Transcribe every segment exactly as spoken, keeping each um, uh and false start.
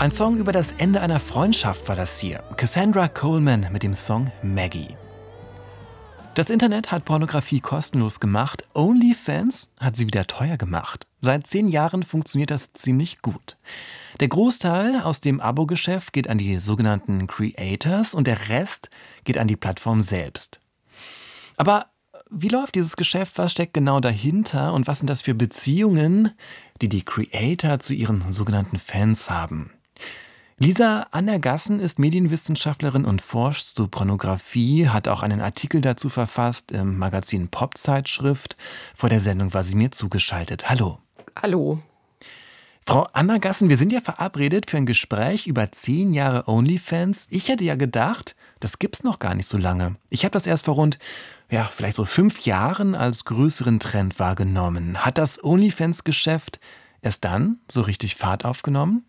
Ein Song über das Ende einer Freundschaft war das hier. Cassandra Coleman mit dem Song Maggie. Das Internet hat Pornografie kostenlos gemacht, OnlyFans hat sie wieder teuer gemacht. Seit zehn Jahren funktioniert das ziemlich gut. Der Großteil aus dem Abo-Geschäft geht an die sogenannten Creators und der Rest geht an die Plattform selbst. Aber wie läuft dieses Geschäft? Was steckt genau dahinter? Und was sind das für Beziehungen, die die Creator zu ihren sogenannten Fans haben? Lisa Anergassen ist Medienwissenschaftlerin und forscht zu Pornografie, hat auch einen Artikel dazu verfasst im Magazin Pop-Zeitschrift. Vor der Sendung war sie mir zugeschaltet. Hallo. Hallo. Frau Anergassen, wir sind ja verabredet für ein Gespräch über zehn Jahre OnlyFans. Ich hätte ja gedacht, das gibt's noch gar nicht so lange. Ich habe das erst vor rund, ja, vielleicht so fünf Jahren als größeren Trend wahrgenommen. Hat das OnlyFans-Geschäft erst dann so richtig Fahrt aufgenommen?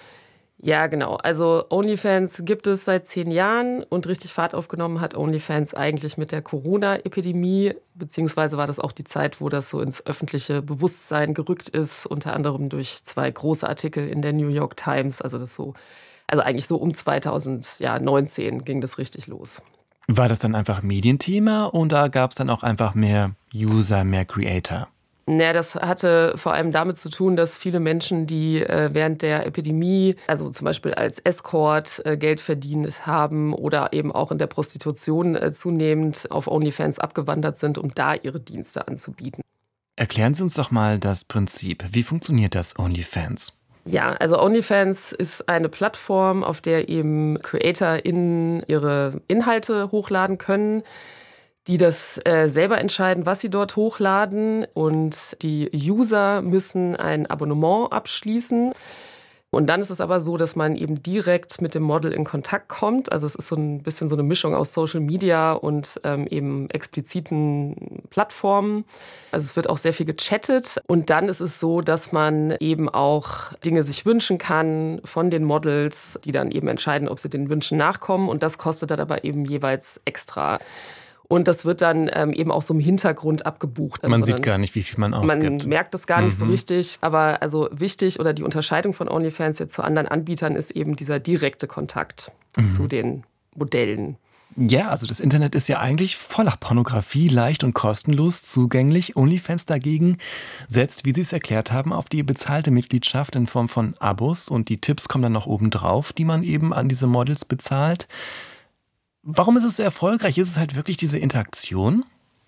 Ja, genau. Also OnlyFans gibt es seit zehn Jahren und richtig Fahrt aufgenommen hat OnlyFans eigentlich mit der Corona-Epidemie, beziehungsweise war das auch die Zeit, wo das so ins öffentliche Bewusstsein gerückt ist, unter anderem durch zwei große Artikel in der New York Times. Also das so, also eigentlich so um zweitausendneunzehn ging das richtig los. War das dann einfach Medienthema oder gab es dann auch einfach mehr User, mehr Creator? Naja, das hatte vor allem damit zu tun, dass viele Menschen, die äh, während der Epidemie, also zum Beispiel als Escort äh, Geld verdient haben oder eben auch in der Prostitution äh, zunehmend auf OnlyFans abgewandert sind, um da ihre Dienste anzubieten. Erklären Sie uns doch mal das Prinzip. Wie funktioniert das OnlyFans? Ja, also OnlyFans ist eine Plattform, auf der eben CreatorInnen ihre Inhalte hochladen können, die das äh, selber entscheiden, was sie dort hochladen. Und die User müssen ein Abonnement abschließen. Und dann ist es aber so, dass man eben direkt mit dem Model in Kontakt kommt. Also es ist so ein bisschen so eine Mischung aus Social Media und ähm, eben expliziten Plattformen. Also es wird auch sehr viel gechattet. Und dann ist es so, dass man eben auch Dinge sich wünschen kann von den Models, die dann eben entscheiden, ob sie den Wünschen nachkommen. Und das kostet dann aber eben jeweils extra. Und das wird dann ähm, eben auch so im Hintergrund abgebucht. Man sieht gar nicht, wie viel man ausgibt. Man merkt das gar nicht mhm. so richtig. Aber also wichtig oder die Unterscheidung von OnlyFans jetzt zu anderen Anbietern ist eben dieser direkte Kontakt mhm. zu den Modellen. Ja, also das Internet ist ja eigentlich voller Pornografie, leicht und kostenlos zugänglich. OnlyFans dagegen setzt, wie Sie es erklärt haben, auf die bezahlte Mitgliedschaft in Form von Abos. Und die Tipps kommen dann noch obendrauf, die man eben an diese Models bezahlt. Warum ist es so erfolgreich? Ist es halt wirklich diese Interaktion?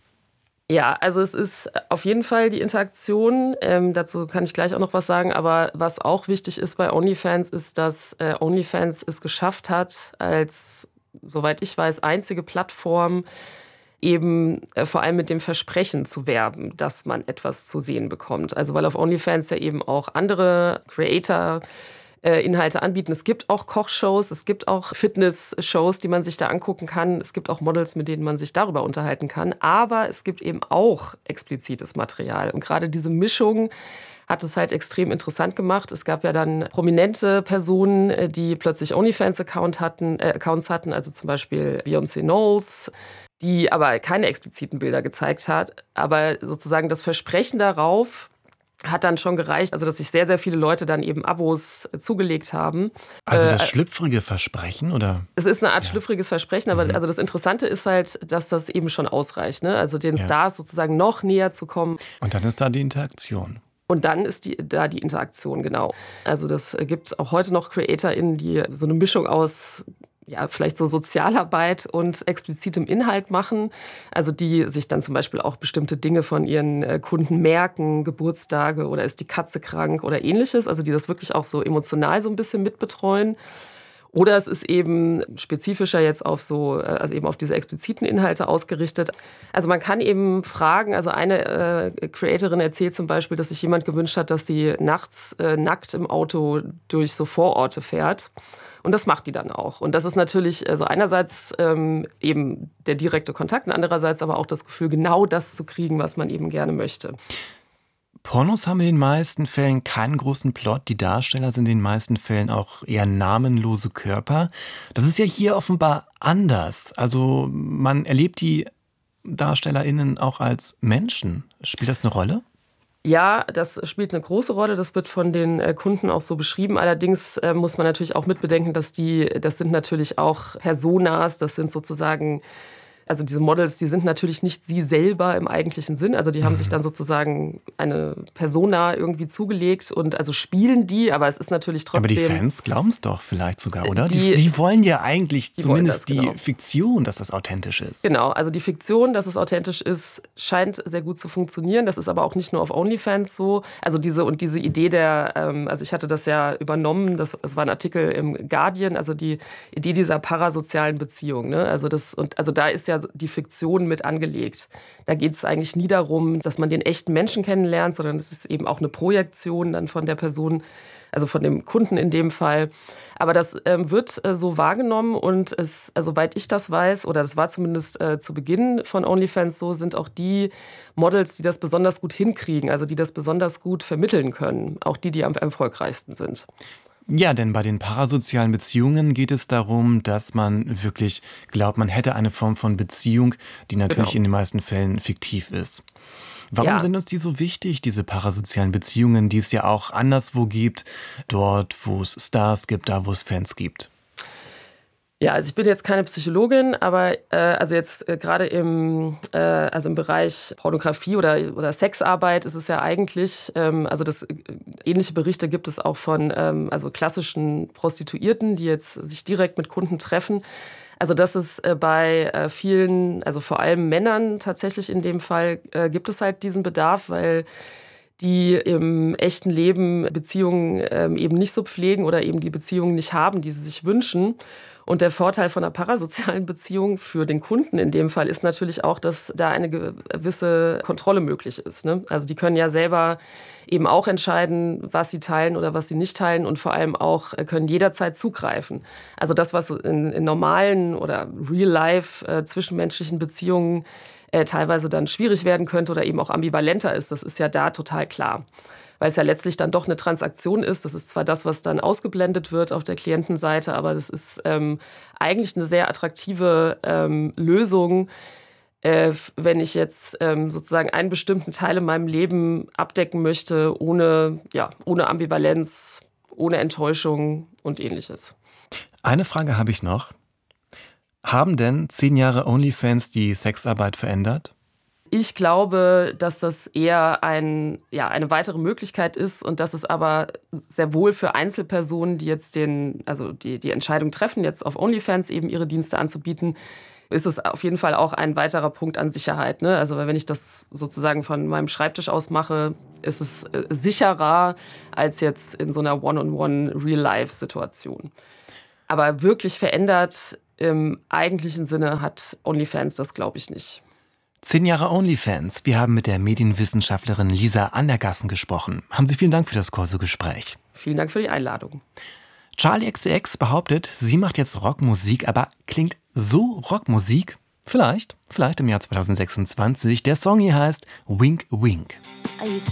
Ja, also es ist auf jeden Fall die Interaktion. Ähm, dazu kann ich gleich auch noch was sagen. Aber was auch wichtig ist bei OnlyFans, ist, dass äh, OnlyFans es geschafft hat, als, soweit ich weiß, einzige Plattform eben äh, vor allem mit dem Versprechen zu werben, dass man etwas zu sehen bekommt. Also weil auf OnlyFans ja eben auch andere Creator Inhalte anbieten. Es gibt auch Kochshows, es gibt auch Fitnessshows, die man sich da angucken kann. Es gibt auch Models, mit denen man sich darüber unterhalten kann. Aber es gibt eben auch explizites Material. Und gerade diese Mischung hat es halt extrem interessant gemacht. Es gab ja dann prominente Personen, die plötzlich OnlyFans-Account hatten, äh, Accounts hatten, also zum Beispiel Beyoncé Knowles, die aber keine expliziten Bilder gezeigt hat. Aber sozusagen das Versprechen darauf hat dann schon gereicht, also dass sich sehr, sehr viele Leute dann eben Abos zugelegt haben. Also das schlüpfrige Versprechen, oder? Es ist eine Art ja. schlüpfriges Versprechen, aber mhm. also das Interessante ist halt, dass das eben schon ausreicht, ne? Also den ja. Stars sozusagen noch näher zu kommen. Und dann ist da die Interaktion. Und dann ist die, da die Interaktion, genau. Also das gibt auch heute noch CreatorInnen, die so eine Mischung aus ja, vielleicht so Sozialarbeit und explizitem Inhalt machen. Also die sich dann zum Beispiel auch bestimmte Dinge von ihren Kunden merken, Geburtstage oder ist die Katze krank oder ähnliches. Also die das wirklich auch so emotional so ein bisschen mitbetreuen. Oder es ist eben spezifischer jetzt auf so, also eben auf diese expliziten Inhalte ausgerichtet. Also man kann eben fragen, also eine äh, Creatorin erzählt zum Beispiel, dass sich jemand gewünscht hat, dass sie nachts äh, nackt im Auto durch so Vororte fährt. Und das macht die dann auch. Und das ist natürlich also einerseits ähm, eben der direkte Kontakt und andererseits aber auch das Gefühl, genau das zu kriegen, was man eben gerne möchte. Pornos haben in den meisten Fällen keinen großen Plot. Die Darsteller sind in den meisten Fällen auch eher namenlose Körper. Das ist ja hier offenbar anders. Also man erlebt die DarstellerInnen auch als Menschen. Spielt das eine Rolle? Ja, das spielt eine große Rolle. Das wird von den äh, Kunden auch so beschrieben. Allerdings äh, muss man natürlich auch mitbedenken, dass die, das sind natürlich auch Personas, das sind sozusagen, also diese Models, die sind natürlich nicht sie selber im eigentlichen Sinn. Also die haben sich dann sozusagen eine Persona irgendwie zugelegt und also spielen die, aber es ist natürlich trotzdem... Aber die Fans glauben es doch vielleicht sogar, oder? Die- Die, die wollen ja eigentlich Die wollen zumindest das, genau. die Fiktion, dass das authentisch ist. Genau, also die Fiktion, dass es authentisch ist, scheint sehr gut zu funktionieren. Das ist aber auch nicht nur auf OnlyFans so. Also diese und diese Idee der, ähm, also ich hatte das ja übernommen, das, das war ein Artikel im Guardian, also die Idee dieser parasozialen Beziehung. Ne? Also das und also da ist ja die Fiktion mit angelegt. Da geht es eigentlich nie darum, dass man den echten Menschen kennenlernt, sondern es ist eben auch eine Projektion dann von der Person, also von dem Kunden in dem Fall. Aber das ähm, wird äh, so wahrgenommen und es, also soweit ich das weiß, oder das war zumindest äh, zu Beginn von OnlyFans so, sind auch die Models, die das besonders gut hinkriegen, also die das besonders gut vermitteln können, auch die, die am erfolgreichsten sind. Ja, denn bei den parasozialen Beziehungen geht es darum, dass man wirklich glaubt, man hätte eine Form von Beziehung, die natürlich Genau. in den meisten Fällen fiktiv ist. Warum Ja. sind uns die so wichtig, diese parasozialen Beziehungen, die es ja auch anderswo gibt, dort, wo es Stars gibt, da, wo es Fans gibt? Ja, also ich bin jetzt keine Psychologin, aber äh, also jetzt äh, gerade im, äh, also im Bereich Pornografie oder, oder Sexarbeit ist es ja eigentlich, ähm, also das äh, ähnliche Berichte gibt es auch von ähm, also klassischen Prostituierten, die jetzt sich direkt mit Kunden treffen. Also das ist äh, bei äh, vielen, also vor allem Männern tatsächlich in dem Fall, äh, gibt es halt diesen Bedarf, weil die im echten Leben Beziehungen ähm, eben nicht so pflegen oder eben die Beziehungen nicht haben, die sie sich wünschen. Und der Vorteil von einer parasozialen Beziehung für den Kunden in dem Fall ist natürlich auch, dass da eine gewisse Kontrolle möglich ist. Ne? Also die können ja selber eben auch entscheiden, was sie teilen oder was sie nicht teilen und vor allem auch können jederzeit zugreifen. Also das, was in, in normalen oder real-life äh, zwischenmenschlichen Beziehungen äh, teilweise dann schwierig werden könnte oder eben auch ambivalenter ist, das ist ja da total klar. Weil es ja letztlich dann doch eine Transaktion ist. Das ist zwar das, was dann ausgeblendet wird auf der Klientenseite, aber das ist ähm, eigentlich eine sehr attraktive ähm, Lösung, äh, wenn ich jetzt ähm, sozusagen einen bestimmten Teil in meinem Leben abdecken möchte, ohne, ja, ohne Ambivalenz, ohne Enttäuschung und Ähnliches. Eine Frage habe ich noch. Haben denn zehn Jahre OnlyFans die Sexarbeit verändert? Ich glaube, dass das eher ein, ja, eine weitere Möglichkeit ist und dass es aber sehr wohl für Einzelpersonen, die jetzt den, also die, die Entscheidung treffen, jetzt auf OnlyFans eben ihre Dienste anzubieten, ist es auf jeden Fall auch ein weiterer Punkt an Sicherheit. Ne? Also wenn ich das sozusagen von meinem Schreibtisch aus mache, ist es sicherer als jetzt in so einer One-on-One-Real-Life-Situation. Aber wirklich verändert im eigentlichen Sinne hat OnlyFans das, glaube ich, nicht. Zehn Jahre OnlyFans. Wir haben mit der Medienwissenschaftlerin Lisa Andergassen gesprochen. Haben Sie vielen Dank für das Corso-Gespräch. Vielen Dank für die Einladung. Charli X C X behauptet, sie macht jetzt Rockmusik, aber klingt so Rockmusik? Vielleicht, vielleicht im Jahr zwanzig sechsundzwanzig. Der Song hier heißt Wink Wink.